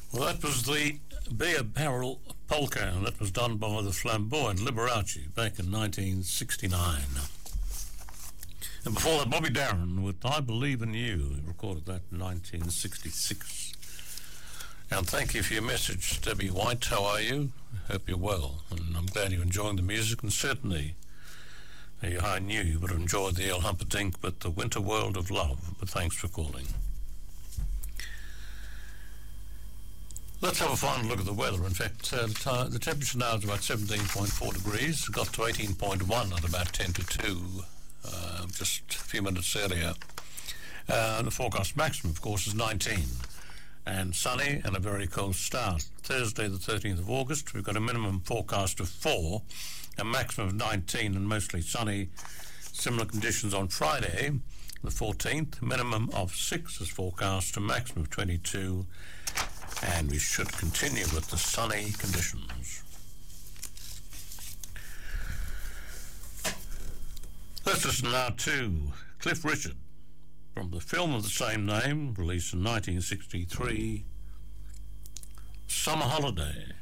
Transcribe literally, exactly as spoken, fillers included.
Well, that was the Beer Barrel Polka, and that was done by the flamboyant Liberace back in nineteen sixty-nine. And before that, Bobby Darin with I Believe in You. He recorded that in nineteen sixty-six. And thank you for your message, Debbie White. How are you? I hope you're well, and I'm glad you're enjoying the music, and certainly I knew you would have enjoyed the El Humperdinck, but the Winter World of Love. But thanks for calling. Let's have a final look at the weather. In fact, uh, the, t- the temperature now is about seventeen point four degrees. It got to eighteen point one at about ten to two, uh, just a few minutes earlier. Uh, the forecast maximum, of course, is nineteen. And sunny and a very cold start. Thursday, the thirteenth of August, we've got a minimum forecast of four, a maximum of nineteen, and mostly sunny. Similar conditions on Friday, the fourteenth, minimum of six is forecast, a maximum of twenty-two. And we should continue with the sunny conditions. Let's listen now to Cliff Richard from the film of the same name, released in nineteen sixty-three, Summer Holiday.